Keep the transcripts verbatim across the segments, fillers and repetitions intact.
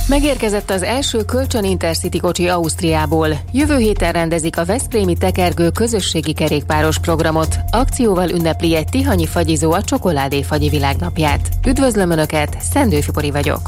Megérkezett az első kölcsön Intercity kocsi Ausztriából. Jövő héten rendezik a Veszprémi Tekergő közösségi kerékpáros programot. Akcióval ünnepli egy tihanyi fagyizó a Csokoládéfagyi világnapját. Üdvözlöm Önöket, Szendő Fipori vagyok.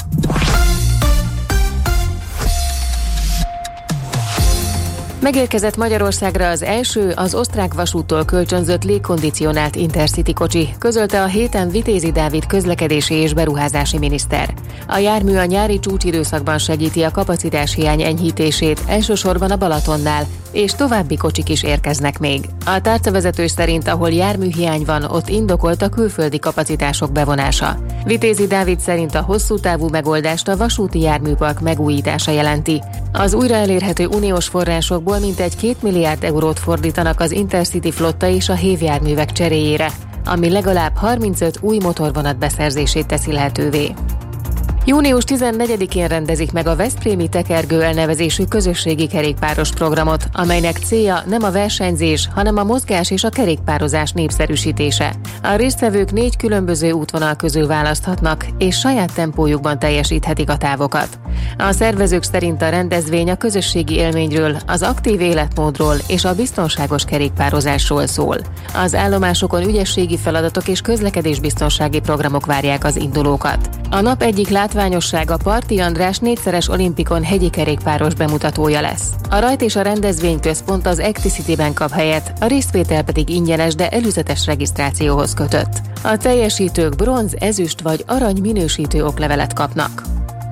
Megérkezett Magyarországra az első, az osztrák vasúttól kölcsönzött légkondicionált Intercity kocsi, közölte a héten Vitézi Dávid közlekedési és beruházási miniszter. A jármű a nyári csúcsidőszakban segíti a kapacitáshiány enyhítését, elsősorban a Balatonnál, és további kocsik is érkeznek még. A tárcavezető szerint, ahol járműhiány van, ott indokolt a külföldi kapacitások bevonása. Vitézi Dávid szerint a hosszú távú megoldást a vasúti járműpark megújítása jelenti. Az újra elérhető uniós forrásokból mintegy két milliárd eurót fordítanak az Intercity flotta és a hévjárművek cseréjére, ami legalább harmincöt új motorvonat beszerzését teszi lehetővé. június tizennegyedikén rendezik meg a Veszprémi Tekergő elnevezésű közösségi kerékpáros programot, amelynek célja nem a versenyzés, hanem a mozgás és a kerékpározás népszerűsítése. A résztvevők négy különböző útvonal közül választhatnak, és saját tempójukban teljesíthetik a távokat. A szervezők szerint a rendezvény a közösségi élményről, az aktív életmódról és a biztonságos kerékpározásról szól. Az állomásokon ügyességi feladatok és közlekedésbiztonsági programok várják az indulókat. A nap egyik látványossága Parti András négyszeres olimpikon hegyi kerékpáros bemutatója lesz. A rajt és a rendezvényközpont az Acticity-ben kap helyet, a részvétel pedig ingyenes, de előzetes regisztrációhoz kötött. A teljesítők bronz, ezüst vagy arany minősítő oklevelet kapnak.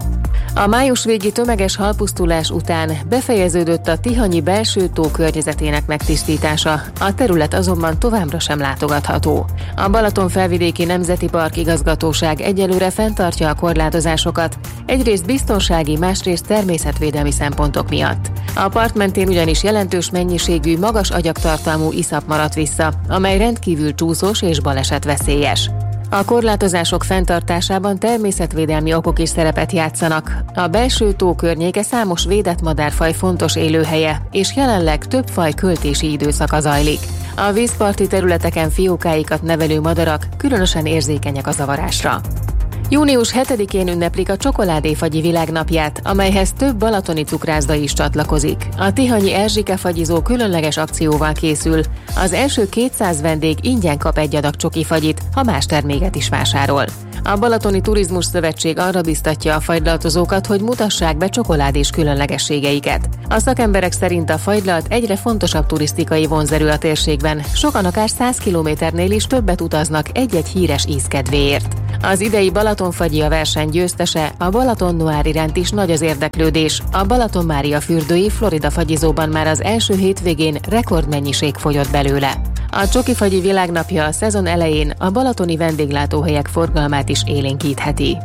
A május végi tömeges halpusztulás után befejeződött a tihanyi belső tó környezetének megtisztítása, a terület azonban továbbra sem látogatható. A Balaton-felvidéki Nemzeti Park igazgatóság egyelőre fenntartja a korlátozásokat, egyrészt biztonsági, másrészt természetvédelmi szempontok miatt. A part mentén ugyanis jelentős mennyiségű, magas agyagtartalmú iszap maradt vissza, amely rendkívül csúszós és balesetveszélyes. A korlátozások fenntartásában természetvédelmi okok is szerepet játszanak. A belső tó környéke számos védett madárfaj fontos élőhelye, és jelenleg több faj költési időszaka zajlik. A vízparti területeken fiókáikat nevelő madarak különösen érzékenyek a zavarásra. június hetedikén ünneplik a Csokoládéfagyi világnapját, amelyhez több balatoni cukrászda is csatlakozik. A tihanyi Erzsike fagyizó különleges akcióval készül. Az első kétszáz vendég ingyen kap egy adag csokifagyit, ha más terméket is vásárol. A Balatoni Turizmus Szövetség arra biztatja a fagylaltozókat, hogy mutassák be csokoládés különlegességeiket. A szakemberek szerint a fagylalt egyre fontosabb turisztikai vonzerő a térségben, sokan akár száz kilométernél is többet utaznak egy-egy híres íz kedvéért. Az idei Balatonfagyi a verseny győztese, a Balaton Noir iránt is nagy az érdeklődés. A Balaton Mária fürdői Florida fagyizóban már az első hétvégén rekordmennyiség fogyott belőle. A Csokifagyi világnapja a szezon elején a balatoni vendéglátóhelyek forgalmát is élénkítheti.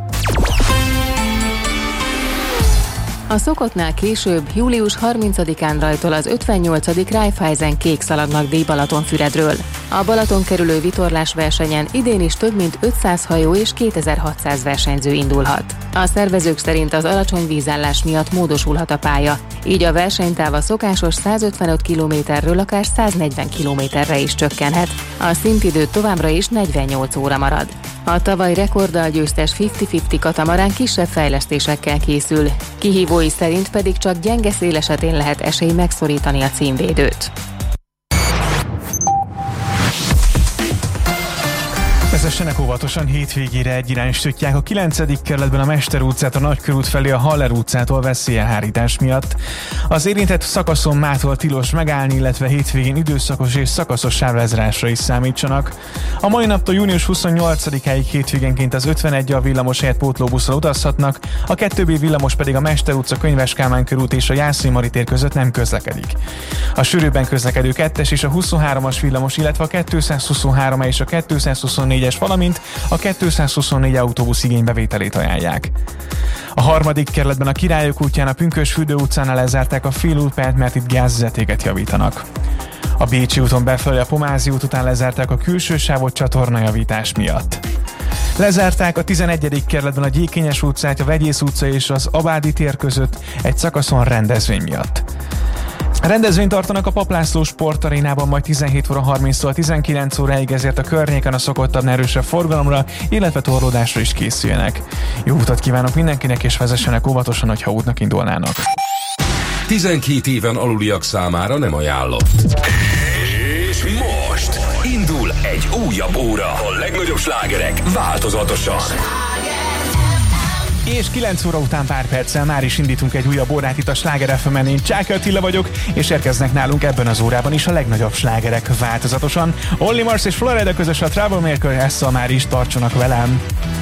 A szokottnál később, július harmincadikán rajtol az ötvennyolcadik Raiffeisen kék szalagnak díj Balatonfüredről. A Balaton kerülő vitorlás versenyen idén is több mint ötszáz hajó és kétezer-hatszáz versenyző indulhat. A szervezők szerint az alacsony vízállás miatt módosulhat a pálya, így a versenytáv a szokásos százötvenöt kilométerről akár száznegyven kilométerre is csökkenhet. A szintidő továbbra is negyvennyolc óra marad. A tavaly rekorddal győztes ötven-ötven katamarán kisebb fejlesztésekkel készül, kihívói szerint pedig csak gyenge szél esetén lehet esély megszorítani a címvédőt. Vezessenek óvatosan, hétvégére egyirányosítják a kilencedik kerületben a Mester utcát a Nagykörút felé a Haller utcától veszélyelhárítás miatt. Az érintett szakaszon mától tilos megállni, illetve hétvégén időszakos és szakaszos sávlezárásra is számítsanak. A mai naptól június huszonnyolcadikáig hétvégenként az ötvenegy a villamos helyett pótlóbusszal utazhatnak, a kettő bé villamos pedig a Mester utca, Könyves Kálmán körút és a Jászai Mari tér között nem közlekedik. A sűrűbben közlekedő kettes és a huszonhármas villamos, illetve a kétszázhuszonhárom és a kétszázhuszonnégyes, valamint a kétszázhuszonnégy autóbusz igénybevételét ajánlják. A harmadik kerületben a Királyok útján a Pünkösfürdő utcánál lezárták a félútpályát, mert itt gázvezetéket javítanak. A Bécsi úton befelé a Pomázi út után lezárták a külső sávot csatornajavítás miatt. Lezárták a tizenegyedik kerületben a Gyékényes utcát, a Vegyész utca és az Abádi tér között egy szakaszon rendezvény miatt. Rendezvényt tartanak a Papp László Sportarénában majd tizenhét óra harminctól tizenkilenc óráig, ezért a környéken a szokottabb erősebb forgalomra, illetve torlódásra is készüljenek. Jó utat kívánok mindenkinek, és vezessenek óvatosan, hogyha útnak indulnának. tizenkét éven aluliak számára nem ajánlott. És most indul egy újabb óra. A legnagyobb slágerek változatosan. És kilenc óra után pár perccel már is indítunk egy újabb órát itt a Sláger ef emen. Én Csáky Attila vagyok, és érkeznek nálunk ebben az órában is a legnagyobb slágerek változatosan. Olly Murs és Florida közös a Troublemaker, ezzel már is tartsanak velem.